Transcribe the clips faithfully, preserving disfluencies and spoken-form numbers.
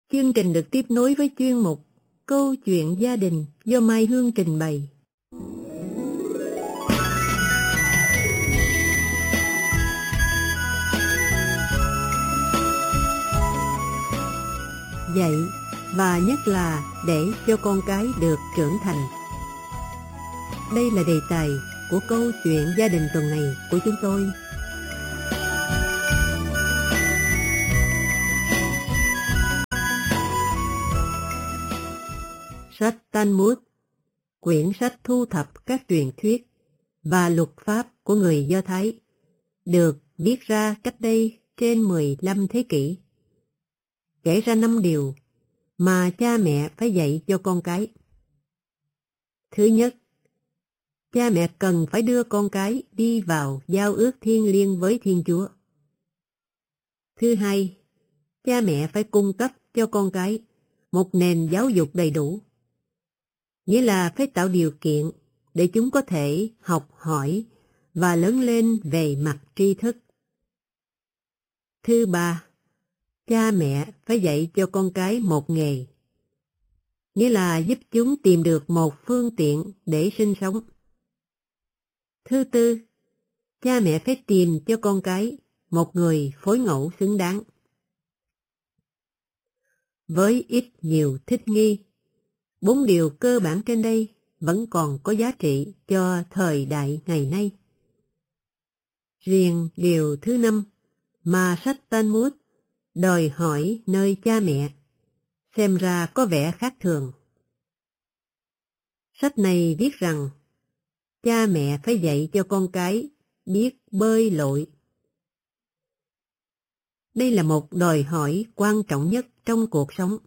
Chương trình được tiếp nối với chuyên mục Câu chuyện gia đình do Mai Hương trình bày. Dạy và nhất là để cho con cái được trưởng thành. Đây là đề tài của câu chuyện gia đình tuần này của chúng tôi. Sách Talmud, quyển sách thu thập các truyền thuyết và luật pháp của người Do Thái, được viết ra cách đây trên mười lăm thế kỷ, kể ra năm điều mà cha mẹ phải dạy cho con cái. Thứ nhất, cha mẹ cần phải đưa con cái đi vào giao ước thiêng liêng với Thiên Chúa. Thứ hai, cha mẹ phải cung cấp cho con cái một nền giáo dục đầy đủ, nghĩa là phải tạo điều kiện để chúng có thể học hỏi và lớn lên về mặt tri thức. Thứ ba, cha mẹ phải dạy cho con cái một nghề, nghĩa là giúp chúng tìm được một phương tiện để sinh sống. Thứ tư, cha mẹ phải tìm cho con cái một người phối ngẫu xứng đáng. Với ít nhiều thích nghi, bốn điều cơ bản trên đây vẫn còn có giá trị cho thời đại ngày nay. Riêng điều thứ năm mà sách Talmud đòi hỏi nơi cha mẹ xem ra có vẻ khác thường. Sách này viết rằng cha mẹ phải dạy cho con cái biết bơi lội. Đây là một đòi hỏi quan trọng nhất trong cuộc sống.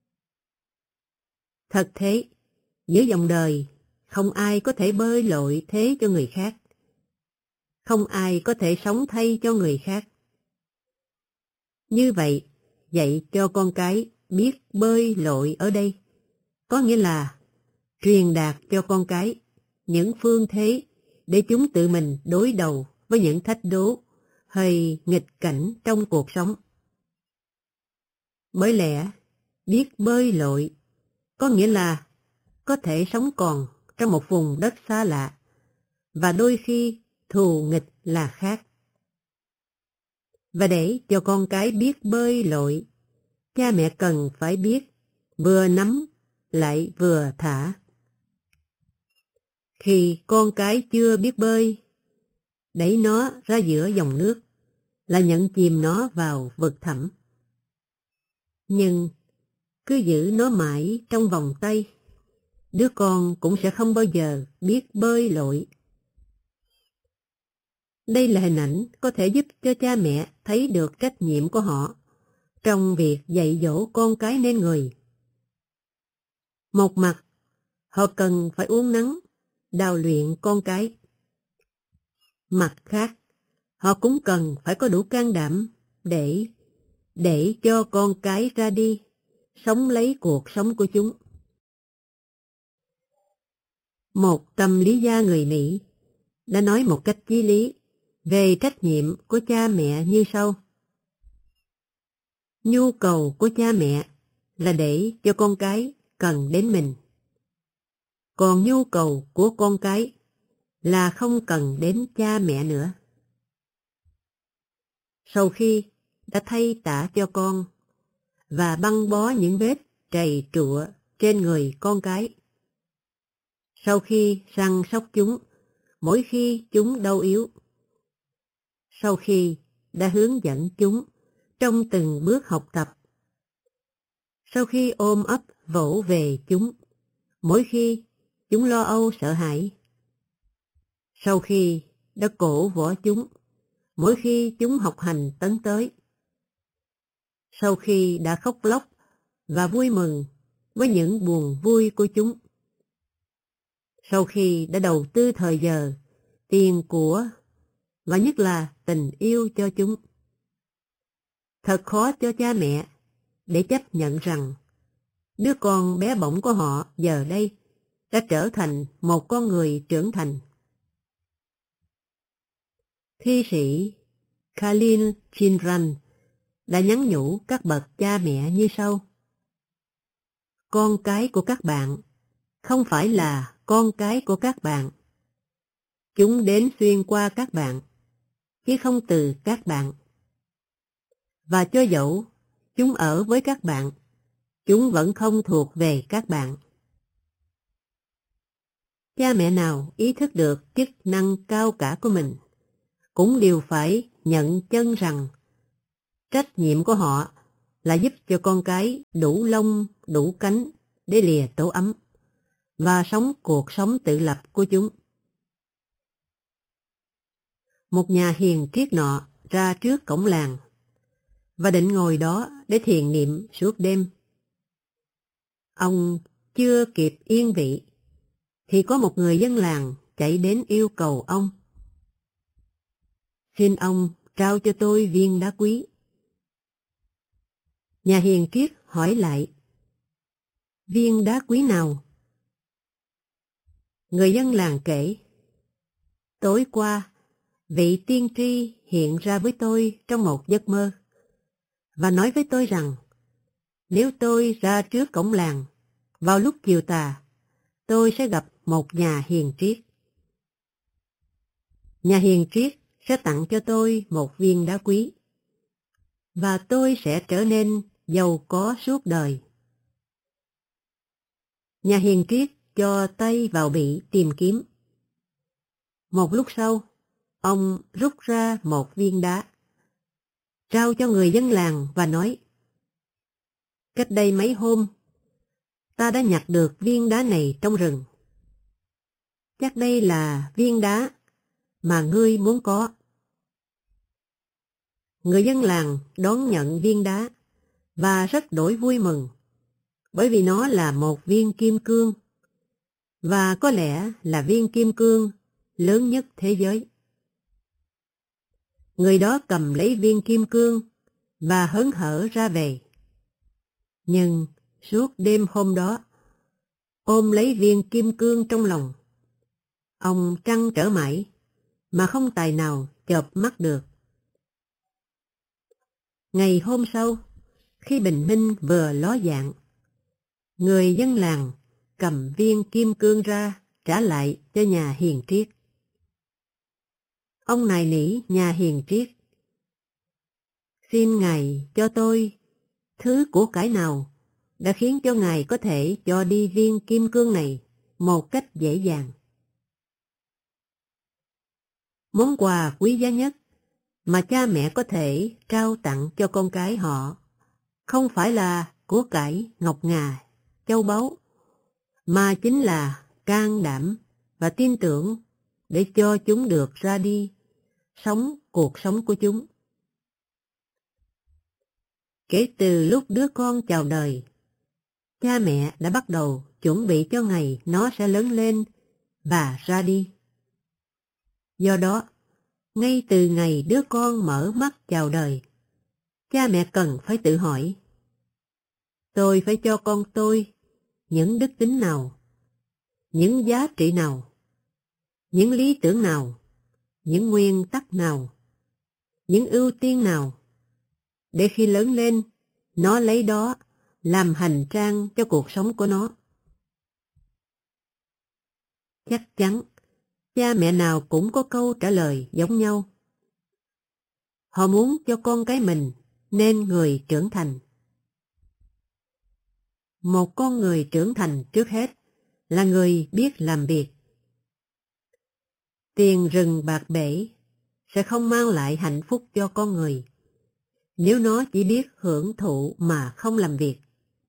Thật thế, giữa dòng đời, không ai có thể bơi lội thế cho người khác. Không ai có thể sống thay cho người khác. Như vậy, dạy cho con cái biết bơi lội ở đây, có nghĩa là truyền đạt cho con cái những phương thế để chúng tự mình đối đầu với những thách đố hay nghịch cảnh trong cuộc sống. Bởi lẽ, biết bơi lội có nghĩa là có thể sống còn trong một vùng đất xa lạ, và đôi khi thù nghịch là khác. Và để cho con cái biết bơi lội, cha mẹ cần phải biết vừa nắm lại vừa thả. Khi con cái chưa biết bơi, đẩy nó ra giữa dòng nước là nhận chìm nó vào vực thẳm. Nhưng cứ giữ nó mãi trong vòng tay, đứa con cũng sẽ không bao giờ biết bơi lội. Đây là hình ảnh có thể giúp cho cha mẹ thấy được trách nhiệm của họ trong việc dạy dỗ con cái nên người. Một mặt, họ cần phải uốn nắn, đào luyện con cái. Mặt khác, họ cũng cần phải có đủ can đảm để để cho con cái ra đi, sống lấy cuộc sống của chúng. Một tâm lý gia người Mỹ đã nói một cách chí lý về trách nhiệm của cha mẹ như sau. Nhu cầu của cha mẹ là để cho con cái cần đến mình. Còn nhu cầu của con cái là không cần đến cha mẹ nữa. Sau khi đã thay tã cho con và băng bó những vết trầy trụa trên người con cái, sau khi săn sóc chúng mỗi khi chúng đau yếu, sau khi đã hướng dẫn chúng trong từng bước học tập, sau khi ôm ấp vỗ về chúng mỗi khi chúng lo âu sợ hãi, sau khi đã cổ vũ chúng mỗi khi chúng học hành tấn tới, sau khi đã khóc lóc và vui mừng với những buồn vui của chúng, sau khi đã đầu tư thời giờ, tiền của và nhất là tình yêu cho chúng. Thật khó cho cha mẹ để chấp nhận rằng đứa con bé bỏng của họ giờ đây đã trở thành một con người trưởng thành. Thi sĩ Khalil Gibran đã nhắn nhủ các bậc cha mẹ như sau. con cái của các bạn, không phải là con cái của các bạn. Chúng đến xuyên qua các bạn, chứ không từ các bạn. Và cho dẫu chúng ở với các bạn, chúng vẫn không thuộc về các bạn. Cha mẹ nào ý thức được chức năng cao cả của mình, cũng đều phải nhận chân rằng trách nhiệm của họ là giúp cho con cái đủ lông, đủ cánh để lìa tổ ấm và sống cuộc sống tự lập của chúng. Một nhà hiền triết nọ ra trước cổng làng và định ngồi đó để thiền niệm suốt đêm. Ông chưa kịp yên vị thì có một người dân làng chạy đến yêu cầu ông: "Xin ông trao cho tôi viên đá quý." Nhà hiền triết hỏi lại: "Viên đá quý nào?" Người dân làng kể: "Tối qua, vị tiên tri hiện ra với tôi trong một giấc mơ và nói với tôi rằng nếu tôi ra trước cổng làng vào lúc chiều tà, tôi sẽ gặp một nhà hiền triết. Nhà hiền triết sẽ tặng cho tôi một viên đá quý và tôi sẽ trở nên giàu có suốt đời." Nhà hiền triết cho tay vào bị tìm kiếm. Một lúc sau, ông rút ra một viên đá, trao cho người dân làng và nói: "Cách đây mấy hôm, ta đã nhặt được viên đá này trong rừng. Chắc đây là viên đá mà ngươi muốn có." Người dân làng đón nhận viên đá và rất đổi vui mừng, bởi vì nó là một viên kim cương, và có lẽ là viên kim cương lớn nhất thế giới. Người đó cầm lấy viên kim cương và hớn hở ra về. Nhưng suốt đêm hôm đó, ôm lấy viên kim cương trong lòng, ông trăn trở mãi mà không tài nào chợp mắt được. Ngày hôm sau, khi bình minh vừa ló dạng, người dân làng cầm viên kim cương ra trả lại cho nhà hiền triết. Ông nài nỉ nhà hiền triết: "Xin Ngài cho tôi thứ của cải nào đã khiến cho Ngài có thể cho đi viên kim cương này một cách dễ dàng." Món quà quý giá nhất mà cha mẹ có thể trao tặng cho con cái họ không phải là của cải ngọc ngà, châu báu, mà chính là can đảm và tin tưởng để cho chúng được ra đi, sống cuộc sống của chúng. Kể từ lúc đứa con chào đời, cha mẹ đã bắt đầu chuẩn bị cho ngày nó sẽ lớn lên và ra đi. Do đó, ngay từ ngày đứa con mở mắt chào đời, cha mẹ cần phải tự hỏi: tôi phải cho con tôi những đức tính nào, những giá trị nào, những lý tưởng nào, những nguyên tắc nào, những ưu tiên nào, để khi lớn lên, nó lấy đó làm hành trang cho cuộc sống của nó. Chắc chắn, cha mẹ nào cũng có câu trả lời giống nhau. Họ muốn cho con cái mình nên người trưởng thành. Một con người trưởng thành trước hết là người biết làm việc. Tiền rừng bạc bể sẽ không mang lại hạnh phúc cho con người nếu nó chỉ biết hưởng thụ mà không làm việc.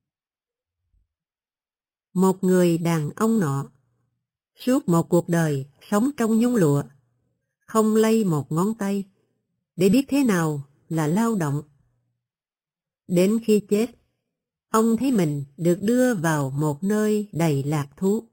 Một người đàn ông nọ suốt một cuộc đời sống trong nhung lụa, không lay một ngón tay để biết thế nào là lao động. Đến khi chết, ông thấy mình được đưa vào một nơi đầy lạc thú.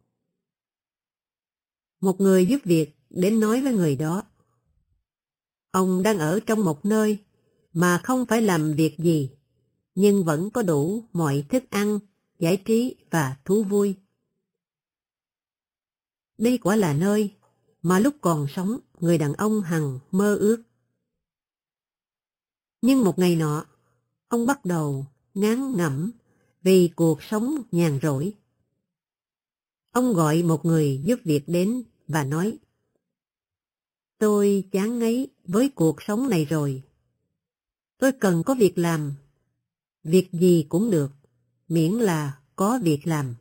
Một người giúp việc đến nói với người đó: ông đang ở trong một nơi mà không phải làm việc gì, nhưng vẫn có đủ mọi thức ăn, giải trí và thú vui. Đây quả là nơi mà lúc còn sống người đàn ông hằng mơ ước. Nhưng một ngày nọ, ông bắt đầu ngán ngẩm vì cuộc sống nhàn rỗi. Ông gọi một người giúp việc đến và nói: Tôi chán ngấy với cuộc sống này rồi. Tôi cần có việc làm. Việc gì cũng được, miễn là có việc làm.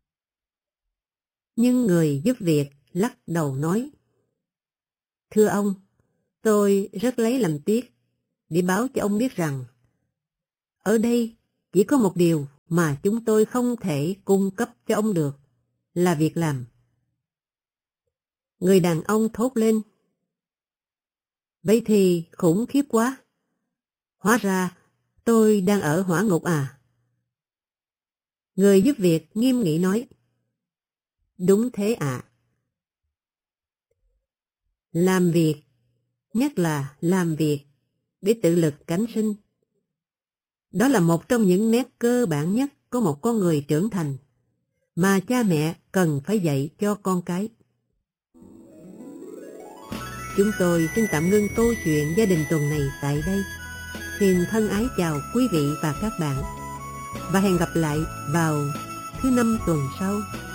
Nhưng người giúp việc lắc đầu nói: Thưa ông, tôi rất lấy làm tiếc để báo cho ông biết rằng ở đây chỉ có một điều mà chúng tôi không thể cung cấp cho ông được, là việc làm. Người đàn ông thốt lên: Vậy thì khủng khiếp quá. Hóa ra tôi đang ở hỏa ngục à? Người giúp việc nghiêm nghị nói: Đúng thế ạ. Làm việc, nhất là làm việc để tự lực cánh sinh, đó là một trong những nét cơ bản nhất của một con người trưởng thành mà cha mẹ cần phải dạy cho con cái. Chúng tôi xin tạm ngưng câu chuyện gia đình tuần này tại đây. Xin thân ái chào quý vị và các bạn, và hẹn gặp lại vào thứ năm tuần sau.